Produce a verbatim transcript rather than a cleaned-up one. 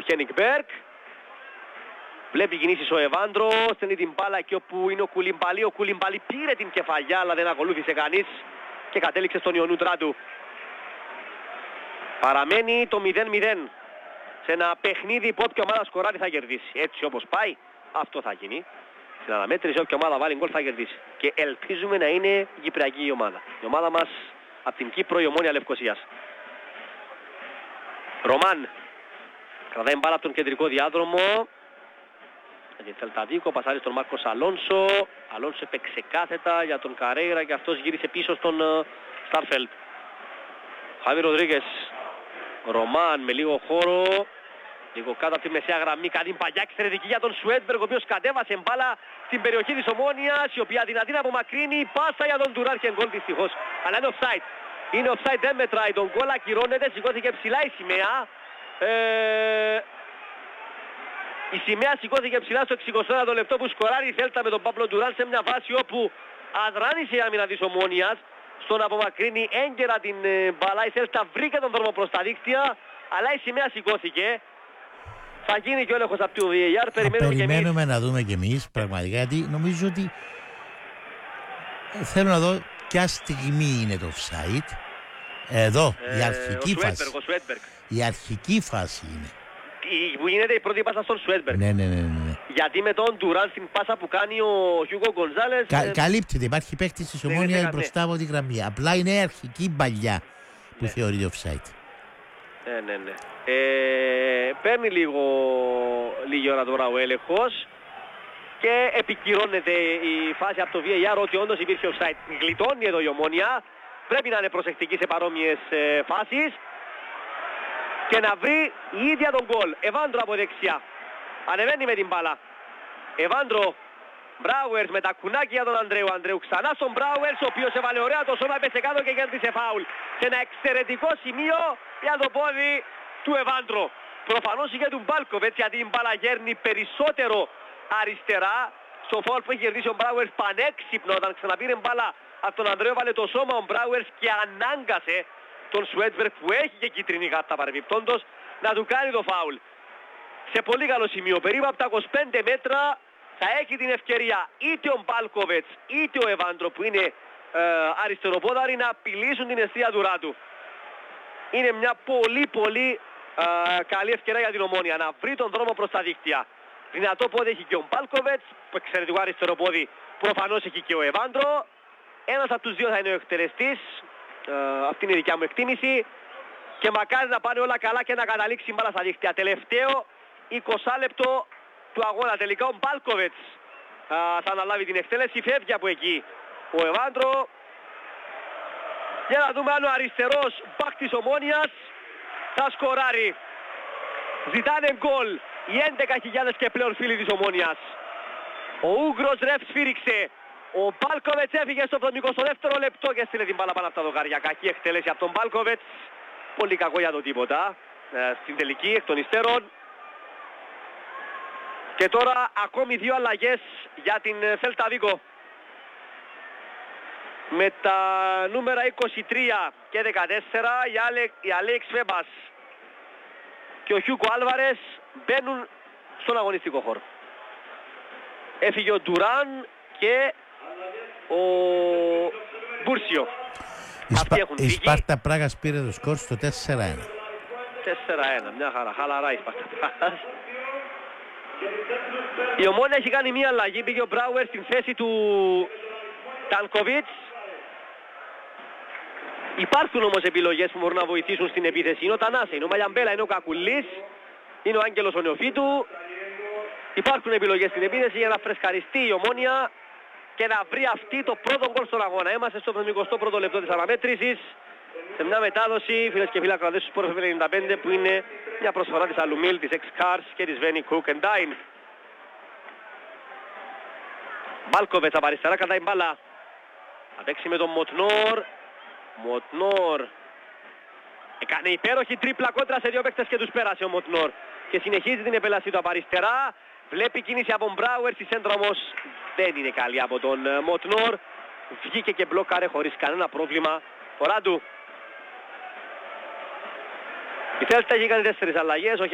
Χένικ Μπέρκ. Βλέπει κινήσεις ο Εβάντρο, στέλνει την μπάλα εκεί όπου είναι ο Κουλιμπαλί. Ο Κουλιμπαλί πήρε την κεφαλιά αλλά δεν ακολούθησε κανείς και κατέληξε στον Ιωνούτρά του. Παραμένει το μηδέν μηδέν σε ένα παιχνίδι που όποια ομάδα σκοράρει θα κερδίσει. Έτσι όπως πάει, αυτό θα γίνει. Στην αναμέτρηση όποια ομάδα βάλει γκολ θα κερδίσει. Και ελπίζουμε να είναι η κυπριακή ομάδα. Η ομάδα μας από την Κύπρο, η Ομόνοια Λευκωσίας. Ρωμάν. Κρατάει μπάλα από τον κεντρικό διάδρομο. Για την Θελταδίκο, πασάρει στον Μάρκος Αλόνσο. Αλόνσο έπαιξε κάθετα για τον Καρέιρα και αυτός γύρισε πίσω στον uh, Στάρφελτ. Χάβι Ροδρίγκες. Ρωμάν με λίγο χώρο. Λίγο κάτω από τη μεσαία γραμμή. Καλή παγιά εξαιρετική για τον Σουέτμπεργκ, ο οποίος κατέβασε μπάλα στην περιοχή της Ομόνοιας, η οποία δυνατή να απομακρύνει. Πάσα για τον Ντουράν και γκολ δυστυχώς. Αλλά είναι offside. Είναι offside, δεν μετράει. Τον γκολ ακυρώνεται. Σηκώθηκε ψηλά η σημαία. Ε... Η σημαία σηκώθηκε ψηλά στο εξηκοστό ένατο λεπτό που σκοράρει η Θέλτα με τον Παύλο Ντουράν σε μια φάση όπου αδράνησε η άμυνα της Ομόνοιας στο να απομακρύνει έγκαιρα την ε, μπαλά. Η Θέλτα βρήκε τον δρόμο προς τα δίκτυα, αλλά η σημαία σηκώθηκε. Θα γίνει και ο έλεγχος από το βι έι αρ. Περιμένουμε, περιμένουμε και να δούμε κι εμείς πραγματικά, γιατί νομίζω ότι θέλω να δω ποια στιγμή είναι το offside. Εδώ, ε, η αρχική ο φάση. Ο Σουέτμπεργκ. Η αρχική φάση είναι. Η, που γίνεται η πρώτη πάσα στον Σουέτμπεργκ. Ναι, ναι, ναι, ναι. Γιατί με τον Ντουράν στην πάσα που κάνει ο Χιούγκο Γκονζάλες... Κα, ε, καλύπτεται, υπάρχει παίκτης της Ομόνοιας ναι, μπροστά από τη γραμμή. Απλά είναι η αρχική μπαλιά που ναι. θεωρείται offside. Ναι, ναι, ναι. Ε, παίρνει λίγο, λίγη ώρα τώρα ο έλεγχος και επικυρώνεται η φάση από το βι έι αρ ότι όντως υπήρχε offside. Γλιτώνει εδώ η Ομόνια. Πρέπει να είναι προσεκτική σε παρόμοιες ε, φάσεις και να βρει η ίδια τον γκολ. Εβάντρο από δεξιά. Ανεβαίνει με την μπάλα. Εβάντρο. Μπράουερς με τα κουνάκια τον Ανδρέου. Ανδρέου ξανά στον Μπράουερς, ο οποίος έβαλε ωραία το σώμα, έπεσε κάτω και κέρδισε φάουλ. Σε ένα εξαιρετικό σημείο για το πόδι του Εβάντρο. Προφανώς είχε του Μπάλκοβετς, γιατί η μπάλα γέρνει περισσότερο αριστερά. Στο φάουλ που έχει κερδίσει ο Μπράουερς πανέξυπνο, όταν ξαναπήρε μπάλα από τον Ανδρέου, έβαλε το σώμα ο Μπράουερς και ανάγκασε τον Σουέτμπεργκ, που έχει και κίτρινη κάρτα παρεμπιπτόντως, να του κάνει το φάουλ. Σε πολύ καλό σημείο, περίπου από τα είκοσι πέντε μέτρα, θα έχει την ευκαιρία είτε ο Μπάλκοβετς είτε ο Εβάντρο, που είναι ε, αριστεροπόδαροι, να απειλήσουν την αιστεία του Ράτου. Είναι μια πολύ πολύ ε, καλή ευκαιρία για την Ομόνοια να βρει τον δρόμο προς τα δίκτυα. Δυνατό πόδι έχει και ο Μπάλκοβετς, που εξαιρετικό αριστεροπόδι προφανώς έχει και ο Εβάντρο. Ένας από τους δύο θα είναι ο εκτελεστής, ε, αυτή είναι η δικιά μου εκτίμηση. Και μακάρι να πάνε όλα καλά και να καταλήξει η μπάλα στα δίκτυα. Τελευταίο είκοσι λεπτό του αγώνα. Τελικά ο Μπάλκοβετς α, θα αναλάβει την εκτέλεση. Φεύγει από εκεί ο Εβάντρο. Για να δούμε αν ο αριστερός μπακ της Ομόνοιας θα σκοράρει. Ζητάνε γκολ οι έντεκα χιλιάδες και πλέον φίλοι της Ομόνοιας. Ο Ούγγρος ρεφ σφύριξε. Ο Μπάλκοβετς έφυγε στο εικοστό δεύτερο λεπτό και στείλε την μπάλα πάνω από τα δοκάρια. Κακή εκτέλεση από τον Μπάλκοβετς. Πολύ κακό για το τίποτα. Ε, στην τελική εκ των υστέρων. Και τώρα ακόμη δύο αλλαγές για την Celta Vigo. Με τα νούμερα είκοσι τρία και δεκατέσσερα η, Αλε, η Αλέξ Φέμπας και ο Χιούγκο Άλβαρες μπαίνουν στον αγωνιστικό χώρο. Έφυγε ο Ντουράν και ο Μπούρσιο. Η, Σπα... η Σπάρτα Πράγας πήρε το σκορ στο τέσσερα ένα. τέσσερα ένα, μια χαρά, χαλαρά η Σπάρτα Πράγας. Η Ομόνοια έχει κάνει μια αλλαγή, πήγε ο Μπράουερ στην θέση του Τάνκοβιτς. Υπάρχουν όμως επιλογές που μπορούν να βοηθήσουν στην επίθεση. Είναι ο Τανάσε, είναι ο Μαλιαμπέλα, είναι ο Κακουλής, είναι ο Άγγελος ο Νεοφίτου. Υπάρχουν επιλογές στην επίθεση για να φρεσκαριστεί η Ομόνοια και να βρει αυτή το πρώτο γκολ στον αγώνα. Είμαστε στο εβδομηκοστό πρώτο λεπτό της αναμέτρησης. Σε μια μετάδοση, φίλες και φίλοι ακροατές του Sport εφ εμ ενενήντα πέντε, που είναι μια προσφορά της Αλουμίλ, της X-Cars και της Veni Cook and Dine. Μπάλκοβετς από αριστερά κρατάει μπάλα. Θα παίξει με τον Μοτνόρ. Μοτνόρ έκανε υπέροχη τρίπλα κόντρα σε δύο παίκτες και τους πέρασε ο Μοτνόρ. Και συνεχίζει την επέλασή του από αριστερά. Βλέπει κίνηση από Μπράουερ, στη σέντρα όμως δεν είναι καλή από τον Μοτνόρ. Βγήκε και μπλόκαρε χωρίς κανένα πρόβλημα. Φορά του. Η Θέλτα έχει κάνει τέσσερις αλλαγές.